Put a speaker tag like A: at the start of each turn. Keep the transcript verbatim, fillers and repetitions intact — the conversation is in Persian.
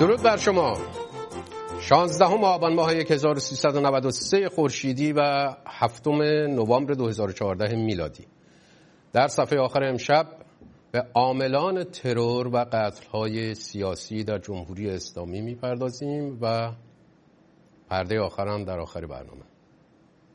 A: درود بر شما. شانزدهم آبان ماه هزار و سیصد و نود و سه خورشیدی و هفتم نوامبر دو هزار و چهارده میلادی. در صفحه آخر امشب به عاملان ترور و قتل‌های سیاسی در جمهوری اسلامی میپردازیم و پرده آخر هم در آخر برنامه.